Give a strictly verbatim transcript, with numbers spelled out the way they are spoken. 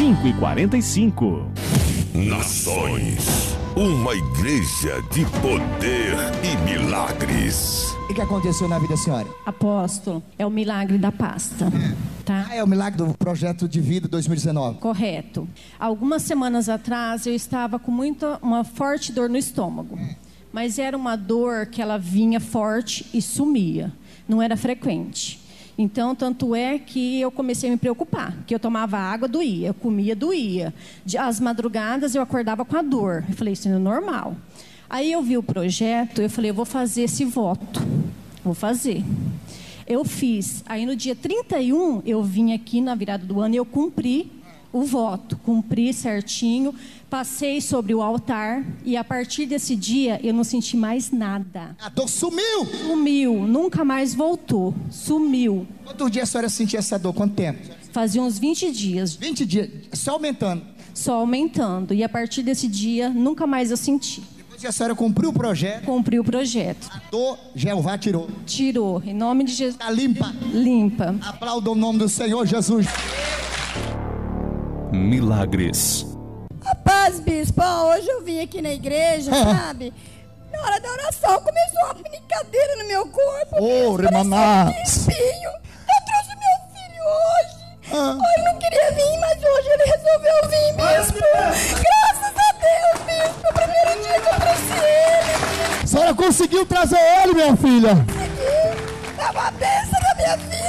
cinco e quarenta e cinco. Nações, uma igreja de poder e milagres. O que aconteceu na vida da senhora? Apóstolo, é o milagre da pasta, tá? Ah, é o milagre do projeto de vida dois mil e dezenove. Correto. Algumas semanas atrás eu estava com muita, uma forte dor no estômago. Mas era uma dor que ela vinha forte e sumia. Não era frequente. Então, tanto é que eu comecei a me preocupar. Que eu tomava água, doía. Eu comia, doía. Às madrugadas eu acordava com a dor. Eu falei, isso não é normal. Aí eu vi o projeto, eu falei, eu vou fazer esse voto. Vou fazer. Eu fiz. Aí no dia trinta e um, eu vim aqui na virada do ano e eu cumpri o voto. Cumpri certinho. Passei sobre o altar e a partir desse dia eu não senti mais nada. A dor sumiu! Sumiu, nunca mais voltou. Sumiu. Quantos dias a senhora sentia essa dor? Quanto tempo? Fazia uns vinte dias. vinte dias, só aumentando? Só aumentando. E a partir desse dia, nunca mais eu senti. Depois que a senhora cumpriu o projeto? Cumpri o projeto. A dor, Jeová tirou? Tirou, em nome de Jesus. Está limpa? Limpa. Aplauda o nome do Senhor Jesus. Milagres. Rapaz, bispo, hoje eu vim aqui na igreja, sabe? Na hora da oração começou uma brincadeira no meu corpo. Ô, Remanás! Um espinho. Eu trouxe meu filho hoje. Ah. Ele não queria vir, mas hoje ele resolveu vir, bispo. Graças a Deus, bispo. O primeiro dia que eu trouxe ele. A senhora conseguiu trazer ele, minha filha?